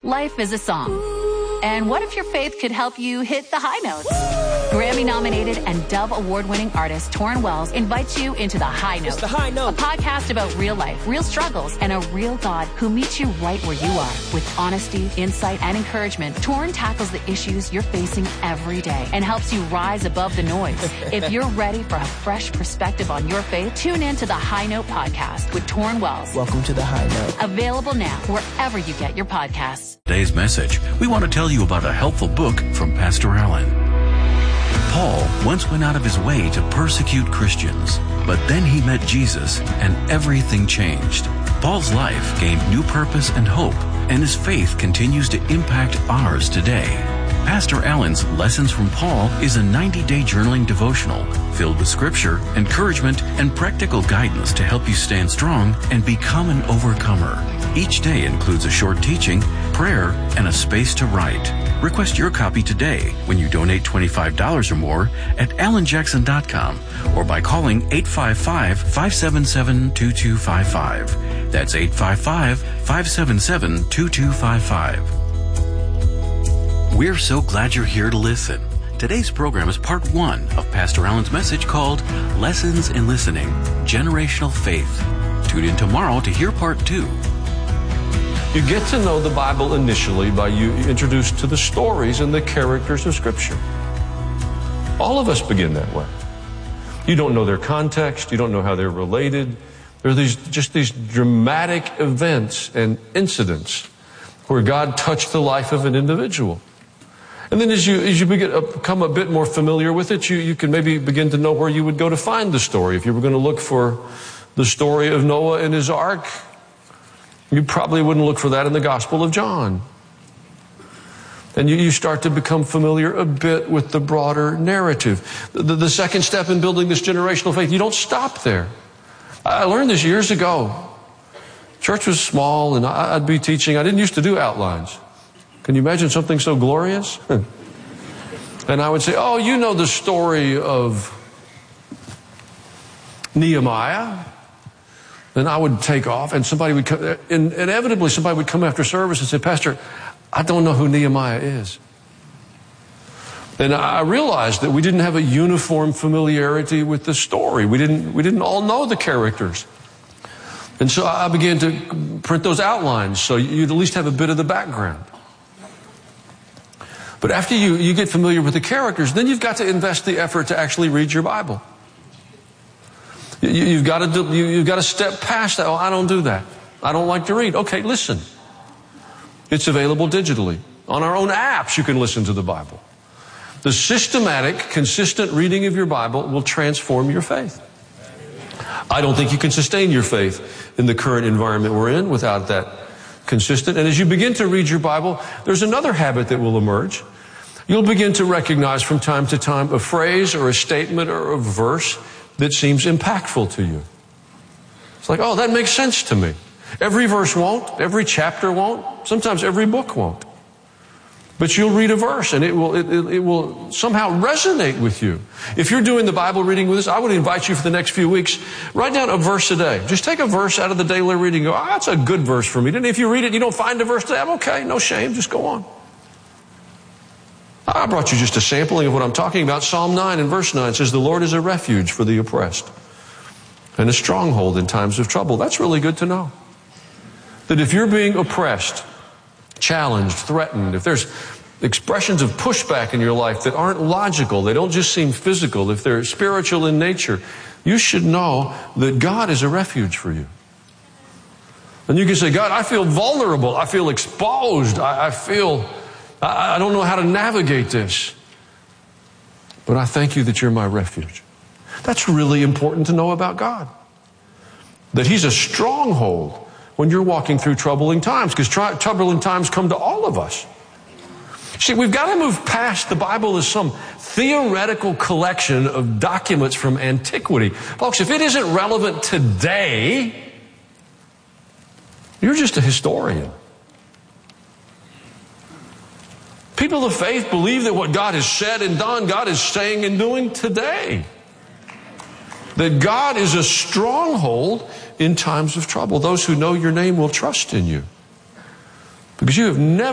Life is a song. And what if your faith could help you hit the high notes? Grammy-nominated and Dove Award-winning artist Torrin Wells invites you into The High Note. It's The High Note. A podcast about real life, real struggles, and a real God who meets you right where you are. With honesty, insight, and encouragement, Torrin tackles the issues you're facing every day and helps you rise above the noise. If you're ready for a fresh perspective on your faith, tune in to The High Note podcast with Torrin Wells. Welcome to The High Note. Available now wherever you get your podcasts. Today's message, we want to tell you about a helpful book from Pastor Allen. Paul once went out of his way to persecute Christians, but then he met Jesus and everything changed. Paul's life gained new purpose and hope, and his faith continues to impact ours today. Pastor Allen's Lessons from Paul is a 90-day journaling devotional filled with scripture, encouragement, and practical guidance to help you stand strong and become an overcomer. Each day includes a short teaching, prayer, and a space to write. Request your copy today when you donate $25 or more at allenjackson.com or by calling 855-577-2255. That's 855-577-2255. We're so glad you're here to listen. Today's program is part 1 of Pastor Allen's message called Lessons in Listening, Generational Faith. Tune in tomorrow to hear part 2. You get to know the Bible initially by you introduced to the stories and the characters of Scripture. All of us begin that way. You don't know their context. You don't know how they're related. There are these dramatic events and incidents where God touched the life of an individual. And then as you become a bit more familiar with it, you can maybe begin to know where you would go to find the story. If you were going to look for the story of Noah and his ark, you probably wouldn't look for that in the Gospel of John. And you start to become familiar a bit with the broader narrative. The second step in building this generational faith, you don't stop there. I learned this years ago. Church was small and I'd be teaching. I didn't used to do outlines. Can you imagine something so glorious? And I would say, oh, you know the story of Nehemiah. Then I would take off and somebody would come, inevitably somebody would come after service and say, Pastor, I don't know who Nehemiah is. And I realized that we didn't have a uniform familiarity with the story. We didn't all know the characters. And so I began to print those outlines so you'd at least have a bit of the background. But after you get familiar with the characters, then you've got to invest the effort to actually read your Bible. You've got to step past that. Oh, I don't do that. I don't like to read. Okay, listen. It's available digitally. On our own apps, you can listen to the Bible. The systematic, consistent reading of your Bible will transform your faith. I don't think you can sustain your faith in the current environment we're in without that consistent. And as you begin to read your Bible, there's another habit that will emerge. You'll begin to recognize from time to time a phrase or a statement or a verse that seems impactful to you. It's like, oh, that makes sense to me. Every verse won't. Every chapter won't. Sometimes every book won't. But you'll read a verse and it will somehow resonate with you. If you're doing the Bible reading with us, I would invite you for the next few weeks, write down a verse a day. Just take a verse out of the daily reading and go, that's a good verse for me. And if you read it and you don't find a verse today, I'm okay, no shame, just go on. I brought you just a sampling of what I'm talking about. Psalm 9 and verse 9 says, the Lord is a refuge for the oppressed and a stronghold in times of trouble. That's really good to know. That if you're being oppressed, challenged, threatened, if there's expressions of pushback in your life that aren't logical, they don't just seem physical, if they're spiritual in nature, you should know that God is a refuge for you. And you can say, God, I feel vulnerable. I feel exposed. I don't know how to navigate this. But I thank you that you're my refuge. That's really important to know about God. That He's a stronghold when you're walking through troubling times, because troubling times come to all of us. See, we've got to move past the Bible as some theoretical collection of documents from antiquity. Folks, if it isn't relevant today, you're just a historian. People of faith believe that what God has said and done, God is saying and doing today. That God is a stronghold in times of trouble. Those who know your name will trust in you. Because you have never